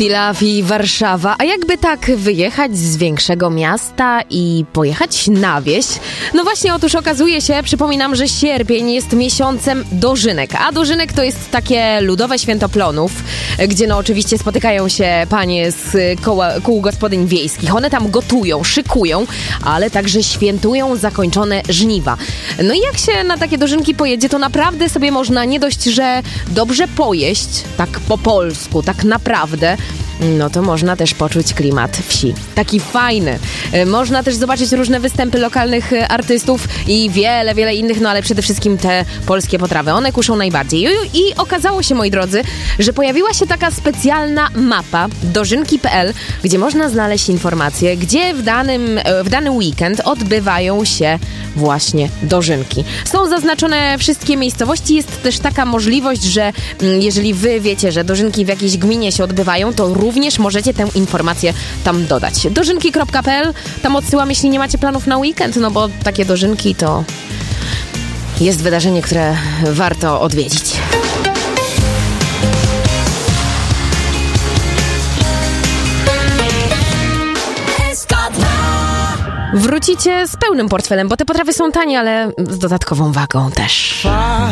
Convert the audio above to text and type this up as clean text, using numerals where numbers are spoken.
Pilaw i Warszawa. A jakby tak wyjechać z większego miasta i pojechać na wieś? No właśnie, otóż okazuje się, przypominam, że sierpień jest miesiącem dożynek. A dożynek to jest takie ludowe święto plonów, gdzie no oczywiście spotykają się panie z kół gospodyń wiejskich. One tam gotują, szykują, ale także świętują zakończone żniwa. No i jak się na takie dożynki pojedzie, to naprawdę sobie można nie dość, że dobrze pojeść, tak po polsku, tak naprawdę, no to można też poczuć klimat wsi. Taki fajny. Można też zobaczyć różne występy lokalnych artystów i wiele innych, no ale przede wszystkim te polskie potrawy. One kuszą najbardziej. I okazało się, moi drodzy, że pojawiła się taka specjalna mapa dożynki.pl, gdzie można znaleźć informacje, gdzie w dany weekend odbywają się właśnie dożynki. Są zaznaczone wszystkie miejscowości. Jest też taka możliwość, że jeżeli wy wiecie, że dożynki w jakiejś gminie się odbywają, to również możecie tę informację tam dodać. Dożynki.pl, tam odsyłam, jeśli nie macie planów na weekend, no bo takie dożynki to jest wydarzenie, które warto odwiedzić. Wrócicie z pełnym portfelem, bo te potrawy są tanie, ale z dodatkową wagą też.